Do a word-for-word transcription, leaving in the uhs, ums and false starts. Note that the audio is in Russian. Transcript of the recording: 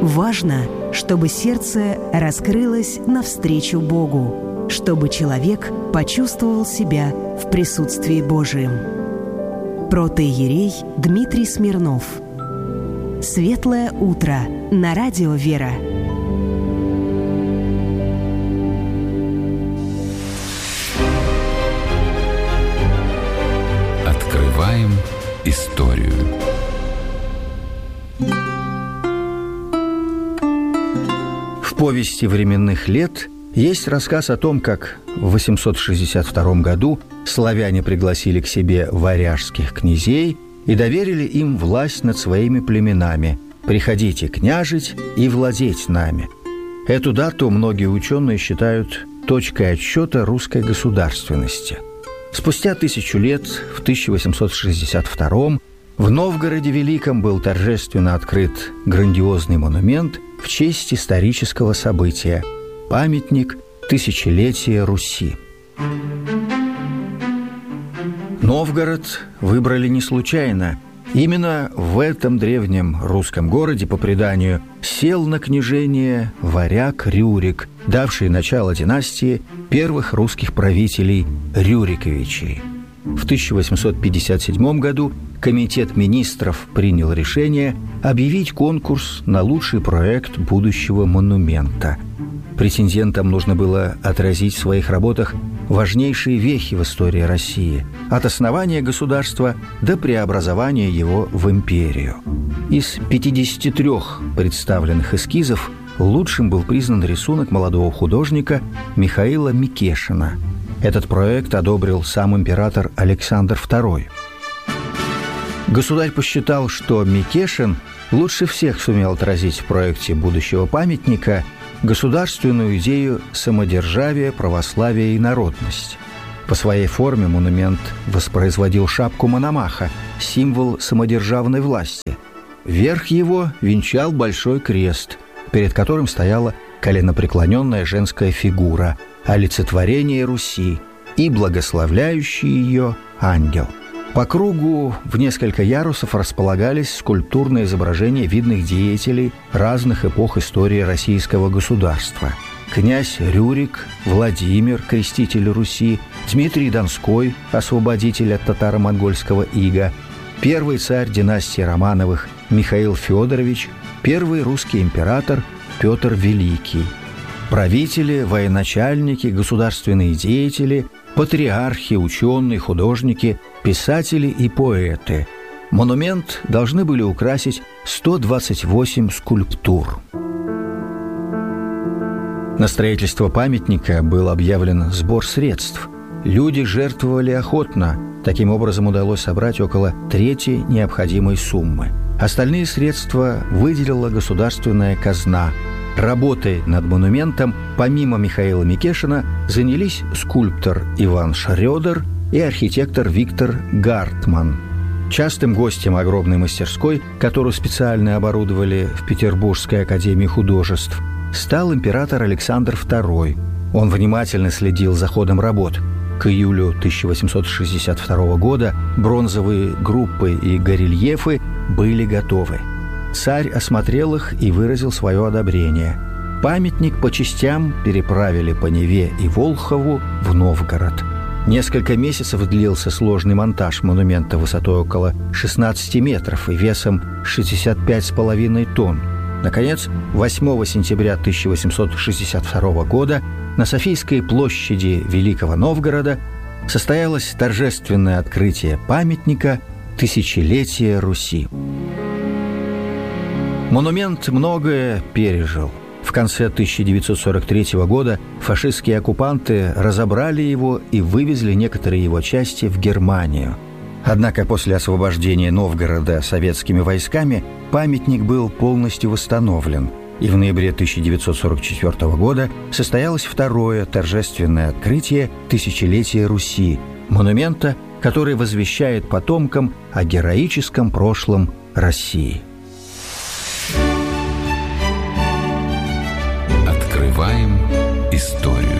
Важно, чтобы сердце раскрылось навстречу Богу, чтобы человек почувствовал себя в присутствии Божием. Протоиерей Дмитрий Смирнов. Светлое утро на радио «Вера». Открываем историю. В повести временных лет есть рассказ о том, как в восемьсот шестьдесят втором году славяне пригласили к себе варяжских князей и доверили им власть над своими племенами. «Приходите княжить и владеть нами». Эту дату многие ученые считают точкой отсчета русской государственности. Спустя тысячу лет, в тысяча восемьсот шестьдесят втором, в Новгороде Великом был торжественно открыт грандиозный монумент в честь исторического события – памятник тысячелетия Руси. Новгород выбрали не случайно. Именно в этом древнем русском городе, по преданию, сел на княжение варяг Рюрик, давший начало династии первых русских правителей Рюриковичей. В тысяча восемьсот пятьдесят седьмом году Комитет министров принял решение объявить конкурс на лучший проект будущего монумента. Претендентам нужно было отразить в своих работах важнейшие вехи в истории России, от основания государства до преобразования его в империю. Из пятидесяти трёх представленных эскизов лучшим был признан рисунок молодого художника Михаила Микешина. Этот проект одобрил сам император Александр второй. Государь посчитал, что Микешин лучше всех сумел отразить в проекте будущего памятника государственную идею самодержавия, православия и народность. По своей форме монумент воспроизводил шапку Мономаха, символ самодержавной власти. Верх его венчал большой крест, перед которым стояла коленопреклоненная женская фигура, олицетворение Руси и благословляющий ее ангел. По кругу в несколько ярусов располагались скульптурные изображения видных деятелей разных эпох истории российского государства. Князь Рюрик, Владимир, креститель Руси, Дмитрий Донской, освободитель от татаро-монгольского ига, первый царь династии Романовых Михаил Федорович, первый русский император Петр Великий. Правители, военачальники, государственные деятели, патриархи, ученые, художники, писатели и поэты. Монумент должны были украсить сто двадцать восемь скульптур. На строительство памятника был объявлен сбор средств. Люди жертвовали охотно. Таким образом удалось собрать около трети необходимой суммы. Остальные средства выделила государственная казна. Работой над монументом, помимо Михаила Микешина, занялись скульптор Иван Шрёдер и архитектор Виктор Гартман. Частым гостем огромной мастерской, которую специально оборудовали в Петербургской академии художеств, стал император Александр второй. Он внимательно следил за ходом работ. К июлю тысяча восемьсот шестьдесят второго года бронзовые группы и горельефы были готовы. Царь осмотрел их и выразил свое одобрение. Памятник по частям переправили по Неве и Волхову в Новгород. Несколько месяцев длился сложный монтаж монумента высотой около шестнадцати метров и весом шестьдесят пять с половиной тонн. Наконец, восьмого сентября тысяча восемьсот шестьдесят второго года на Софийской площади Великого Новгорода состоялось торжественное открытие памятника «Тысячелетие Руси». Монумент многое пережил. В конце тысяча девятьсот сорок третьего года фашистские оккупанты разобрали его и вывезли некоторые его части в Германию. Однако после освобождения Новгорода советскими войсками памятник был полностью восстановлен, и в ноябре тысяча девятьсот сорок четвёртого года состоялось второе торжественное открытие «Тысячелетия Руси» – монумента, который возвещает потомкам о героическом прошлом России. Открываем историю.